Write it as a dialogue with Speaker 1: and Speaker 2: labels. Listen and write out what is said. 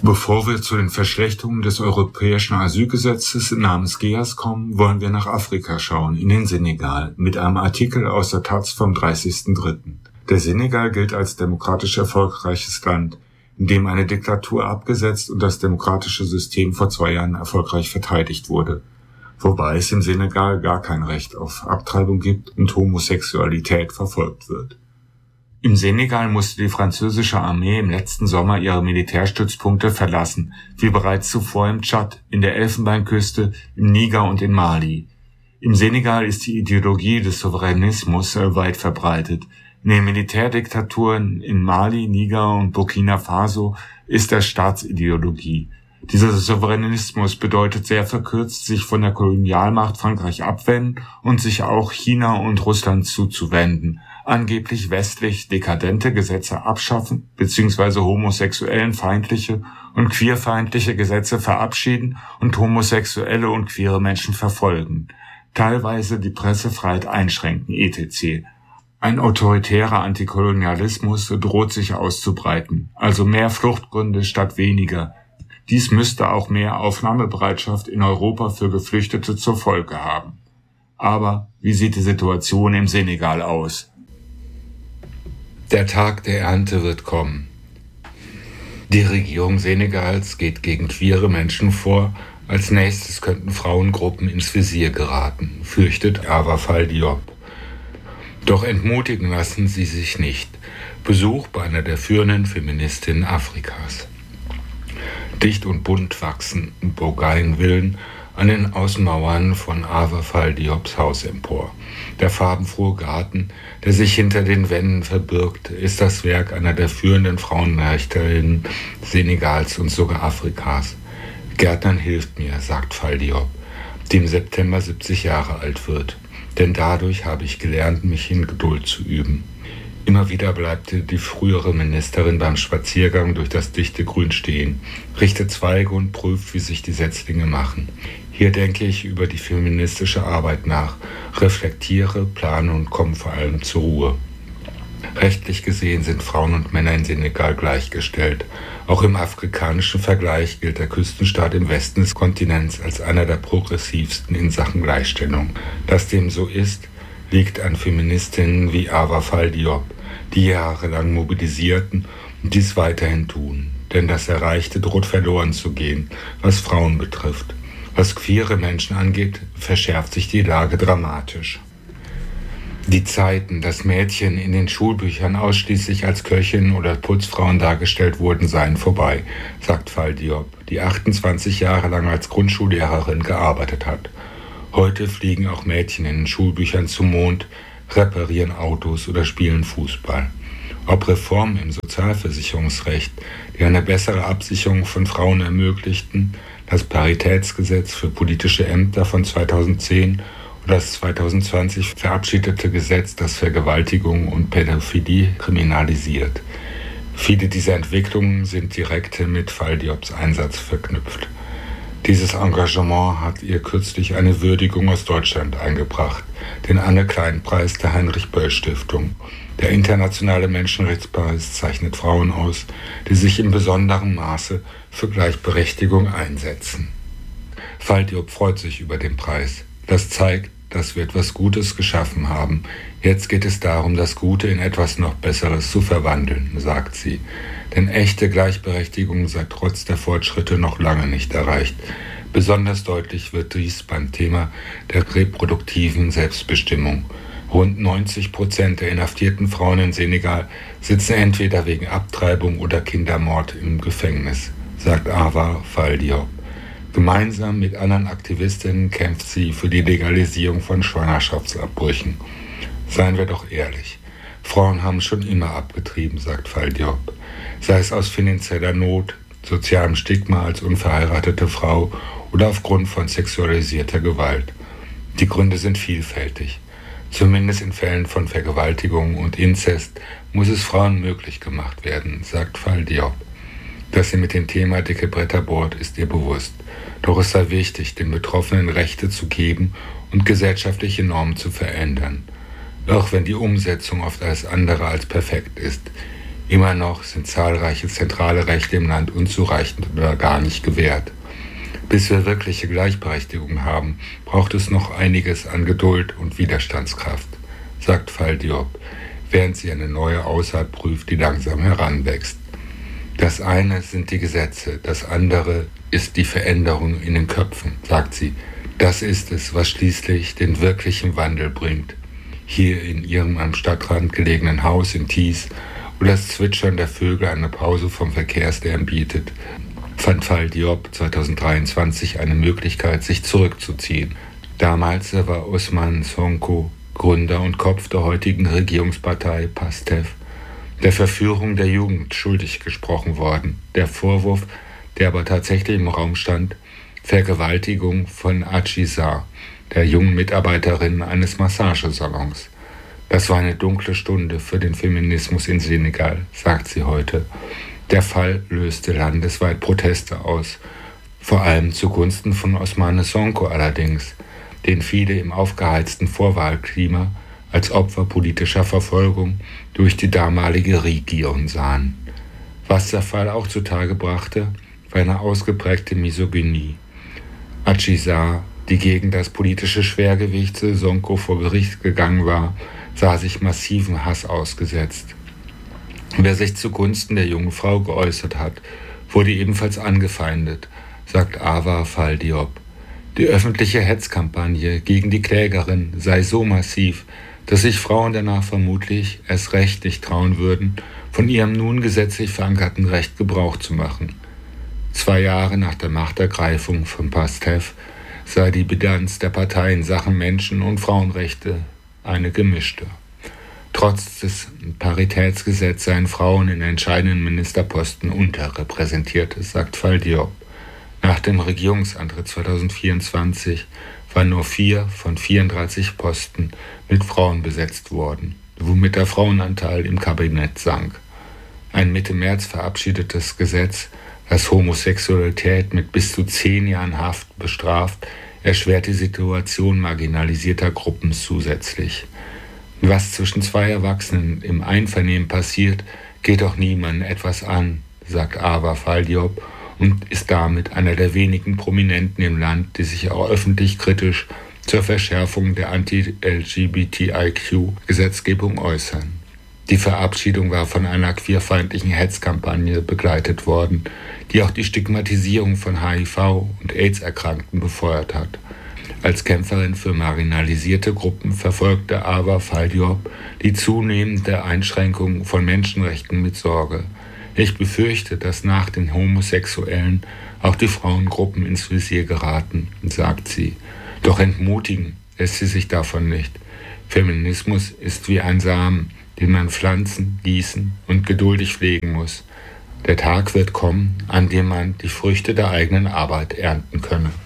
Speaker 1: Bevor wir zu den Verschlechterungen des europäischen Asylgesetzes namens GEAS kommen, wollen wir nach Afrika schauen, in den Senegal, mit einem Artikel aus der Taz vom 30.03. Der Senegal gilt als demokratisch erfolgreiches Land, in dem eine Diktatur abgesetzt und das demokratische System vor 2 Jahren erfolgreich verteidigt wurde. Wobei es im Senegal gar kein Recht auf Abtreibung gibt und Homosexualität verfolgt wird. Im Senegal musste die französische Armee im letzten Sommer ihre Militärstützpunkte verlassen, wie bereits zuvor im Tschad, in der Elfenbeinküste, im Niger und in Mali. Im Senegal ist die Ideologie des Souveränismus weit verbreitet. In den Militärdiktaturen in Mali, Niger und Burkina Faso ist das Staatsideologie. Dieser Souveränismus bedeutet sehr verkürzt, sich von der Kolonialmacht Frankreich abwenden und sich auch China und Russland zuzuwenden, angeblich westlich dekadente Gesetze abschaffen bzw. homosexuellenfeindliche und queerfeindliche Gesetze verabschieden und homosexuelle und queere Menschen verfolgen, teilweise die Pressefreiheit einschränken, etc. Ein autoritärer Antikolonialismus droht sich auszubreiten, also mehr Fluchtgründe statt weniger. Dies müsste auch mehr Aufnahmebereitschaft in Europa für Geflüchtete zur Folge haben. Aber wie sieht die Situation im Senegal aus? Der Tag der Ernte wird kommen. Die Regierung Senegals geht gegen queere Menschen vor. Als nächstes könnten Frauengruppen ins Visier geraten, fürchtet Awa Fall Diop. Doch entmutigen lassen sie sich nicht. Besuch bei einer der führenden Feministinnen Afrikas. Dicht und bunt wachsen Bougainvillen an den Außenmauern von Awa Fall Diops Haus empor. Der farbenfrohe Garten, der sich hinter den Wänden verbirgt, ist das Werk einer der führenden Frauenrechtlerinnen Senegals und sogar Afrikas. Gärtnern hilft mir, sagt Fall Diop, die im September 70 Jahre alt wird. Denn dadurch habe ich gelernt, mich in Geduld zu üben. Immer wieder bleibt die frühere Ministerin beim Spaziergang durch das dichte Grün stehen, richtet Zweige und prüft, wie sich die Setzlinge machen. Hier denke ich über die feministische Arbeit nach, reflektiere, plane und komme vor allem zur Ruhe. Rechtlich gesehen sind Frauen und Männer in Senegal gleichgestellt. Auch im afrikanischen Vergleich gilt der Küstenstaat im Westen des Kontinents als einer der progressivsten in Sachen Gleichstellung. Dass dem so ist, liegt an Feministinnen wie Awa Fall Diop, die jahrelang mobilisierten und dies weiterhin tun. Denn das Erreichte droht verloren zu gehen, was Frauen betrifft. Was queere Menschen angeht, verschärft sich die Lage dramatisch. Die Zeiten, dass Mädchen in den Schulbüchern ausschließlich als Köchinnen oder Putzfrauen dargestellt wurden, seien vorbei, sagt Fall Diop, die 28 Jahre lang als Grundschullehrerin gearbeitet hat. Heute fliegen auch Mädchen in den Schulbüchern zum Mond, reparieren Autos oder spielen Fußball. Ob Reformen im Sozialversicherungsrecht, die eine bessere Absicherung von Frauen ermöglichten, das Paritätsgesetz für politische Ämter von 2010 oder das 2020 verabschiedete Gesetz, das Vergewaltigung und Pädophilie kriminalisiert. Viele dieser Entwicklungen sind direkt mit Fall Diops Einsatz verknüpft. Dieses Engagement hat ihr kürzlich eine Würdigung aus Deutschland eingebracht, den Anne-Klein-Preis der Heinrich-Böll-Stiftung. Der internationale Menschenrechtspreis zeichnet Frauen aus, die sich in besonderem Maße für Gleichberechtigung einsetzen. Fall Diop freut sich über den Preis. Das zeigt, dass wir etwas Gutes geschaffen haben. Jetzt geht es darum, das Gute in etwas noch Besseres zu verwandeln, sagt sie. Denn echte Gleichberechtigung sei trotz der Fortschritte noch lange nicht erreicht. Besonders deutlich wird dies beim Thema der reproduktiven Selbstbestimmung. Rund 90% der inhaftierten Frauen in Senegal sitzen entweder wegen Abtreibung oder Kindermord im Gefängnis, sagt Awa Fall Diop. Gemeinsam mit anderen Aktivistinnen kämpft sie für die Legalisierung von Schwangerschaftsabbrüchen. Seien wir doch ehrlich, Frauen haben schon immer abgetrieben, sagt Fall Diop. Sei es aus finanzieller Not, sozialem Stigma als unverheiratete Frau oder aufgrund von sexualisierter Gewalt. Die Gründe sind vielfältig. Zumindest in Fällen von Vergewaltigung und Inzest muss es Frauen möglich gemacht werden, sagt Fall Diop. Dass sie mit dem Thema dicke Bretter bohrt, ist ihr bewusst. Doch es sei wichtig, den Betroffenen Rechte zu geben und gesellschaftliche Normen zu verändern. Auch wenn die Umsetzung oft alles andere als perfekt ist. Immer noch sind zahlreiche zentrale Rechte im Land unzureichend oder gar nicht gewährt. Bis wir wirkliche Gleichberechtigung haben, braucht es noch einiges an Geduld und Widerstandskraft, sagt Fall Diop, während sie eine neue Aussaat prüft, die langsam heranwächst. Das eine sind die Gesetze, das andere ist die Veränderung in den Köpfen, sagt sie. Das ist es, was schließlich den wirklichen Wandel bringt. Hier in ihrem am Stadtrand gelegenen Haus in Thies, wo das Zwitschern der Vögel eine Pause vom Verkehrslärm bietet, fand Fall Diop 2023 eine Möglichkeit, sich zurückzuziehen. Damals war Ousmane Sonko, Gründer und Kopf der heutigen Regierungspartei PASTEF, der Verführung der Jugend schuldig gesprochen worden. Der Vorwurf, der aber tatsächlich im Raum stand, Vergewaltigung von Adjisa, der jungen Mitarbeiterin eines Massagesalons. Das war eine dunkle Stunde für den Feminismus in Senegal, sagt sie heute. Der Fall löste landesweit Proteste aus, vor allem zugunsten von Ousmane Sonko allerdings, den viele im aufgeheizten Vorwahlklima als Opfer politischer Verfolgung durch die damalige Regierung sahen. Was der Fall auch zutage brachte, war eine ausgeprägte Misogynie. Adjisa, die gegen das politische Schwergewicht Sonko vor Gericht gegangen war, sah sich massiven Hass ausgesetzt. Wer sich zugunsten der jungen Frau geäußert hat, wurde ebenfalls angefeindet, sagt Awa Fall Diop. Die öffentliche Hetzkampagne gegen die Klägerin sei so massiv, dass sich Frauen danach vermutlich erst recht nicht trauen würden, von ihrem nun gesetzlich verankerten Recht Gebrauch zu machen. 2 Jahre nach der Machtergreifung von PASTEF sei die Bilanz der Partei in Sachen Menschen- und Frauenrechte eine gemischte. Trotz des Paritätsgesetzes seien Frauen in entscheidenden Ministerposten unterrepräsentiert, sagt Fall Diop. Nach dem Regierungsantritt 2024 waren nur 4 von 34 Posten mit Frauen besetzt worden, womit der Frauenanteil im Kabinett sank. Ein Mitte März verabschiedetes Gesetz, das Homosexualität mit bis zu 10 Jahren Haft bestraft, erschwert die Situation marginalisierter Gruppen zusätzlich. Was zwischen 2 Erwachsenen im Einvernehmen passiert, geht auch niemandem etwas an, sagt Awa Fall Diop und ist damit einer der wenigen Prominenten im Land, die sich auch öffentlich kritisch zur Verschärfung der Anti-LGBTIQ-Gesetzgebung äußern. Die Verabschiedung war von einer queerfeindlichen Hetzkampagne begleitet worden, die auch die Stigmatisierung von HIV- und AIDS-Erkrankten befeuert hat. Als Kämpferin für marginalisierte Gruppen verfolgte Awa Fall Diop die zunehmende Einschränkung von Menschenrechten mit Sorge. Ich befürchte, dass nach den Homosexuellen auch die Frauengruppen ins Visier geraten, sagt sie. Doch entmutigen lässt sie sich davon nicht. Feminismus ist wie ein Samen, den man pflanzen, gießen und geduldig pflegen muss. Der Tag wird kommen, an dem man die Früchte der eigenen Arbeit ernten könne.